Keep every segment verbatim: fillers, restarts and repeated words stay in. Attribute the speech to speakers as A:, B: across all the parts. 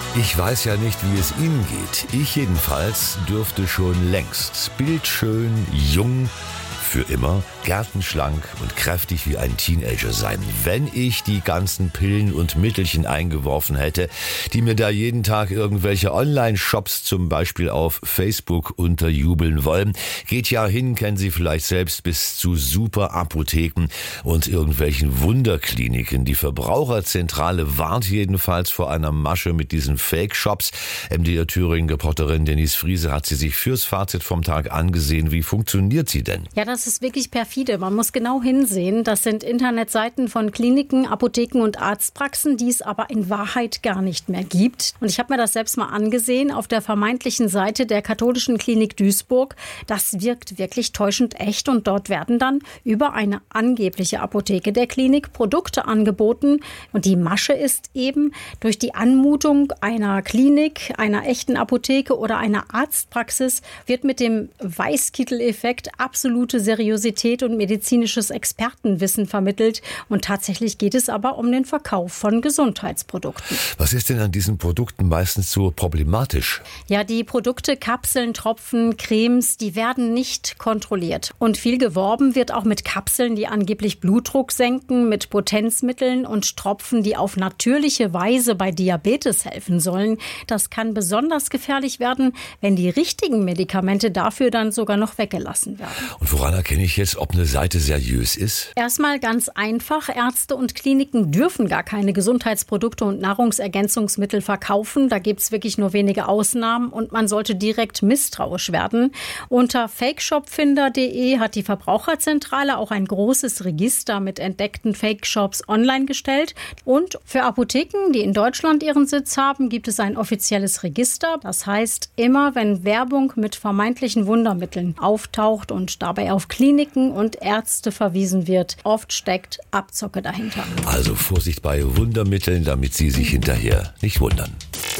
A: Ich weiß ja nicht, wie es Ihnen geht. Ich jedenfalls dürfte schon längst bildschön, jung, für immer, gärtenschlank und kräftig wie ein Teenager sein, wenn ich die ganzen Pillen und Mittelchen eingeworfen hätte, die mir da jeden Tag irgendwelche Online-Shops zum Beispiel auf Facebook unterjubeln wollen. Geht ja hin, kennen Sie vielleicht selbst, bis zu Super-Apotheken und irgendwelchen Wunderkliniken. Die Verbraucherzentrale warnt jedenfalls vor einer Masche mit diesen Fake-Shops. M D R Thüringen-Reporterin Denise Friese hat sie sich fürs Fazit vom Tag angesehen. Wie funktioniert sie denn?
B: Ja, das ist wirklich perfide. Man muss genau hinsehen. Das sind Internetseiten von Kliniken, Apotheken und Arztpraxen, die es aber in Wahrheit gar nicht mehr gibt. Und ich habe mir das selbst mal angesehen auf der vermeintlichen Seite der katholischen Klinik Duisburg. Das wirkt wirklich täuschend echt und dort werden dann über eine angebliche Apotheke der Klinik Produkte angeboten. Und die Masche ist eben, durch die Anmutung einer Klinik, einer echten Apotheke oder einer Arztpraxis wird mit dem Weißkittel-Effekt absolute Seriosität und medizinisches Expertenwissen vermittelt. Und tatsächlich geht es aber um den Verkauf von Gesundheitsprodukten.
A: Was ist denn an diesen Produkten meistens so problematisch?
B: Ja, die Produkte, Kapseln, Tropfen, Cremes, die werden nicht kontrolliert. Und viel geworben wird auch mit Kapseln, die angeblich Blutdruck senken, mit Potenzmitteln und Tropfen, die auf natürliche Weise bei Diabetes helfen sollen. Das kann besonders gefährlich werden, wenn die richtigen Medikamente dafür dann sogar noch weggelassen werden.
A: Und woran erkenne ich jetzt, ob eine Seite seriös ist?
B: Erstmal ganz einfach. Ärzte und Kliniken dürfen gar keine Gesundheitsprodukte und Nahrungsergänzungsmittel verkaufen. Da gibt es wirklich nur wenige Ausnahmen und man sollte direkt misstrauisch werden. Unter fakeshopfinder punkt de hat die Verbraucherzentrale auch ein großes Register mit entdeckten Fake-Shops online gestellt. Und für Apotheken, die in Deutschland ihren Sitz haben, gibt es ein offizielles Register. Das heißt, immer wenn Werbung mit vermeintlichen Wundermitteln auftaucht und dabei auf Kliniken und Ärzte verwiesen wird, oft steckt Abzocke dahinter.
A: Also Vorsicht bei Wundermitteln, damit Sie sich hinterher nicht wundern.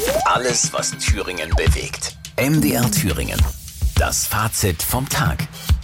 C: Alles, was Thüringen bewegt. M D R Thüringen. Das Fazit vom Tag.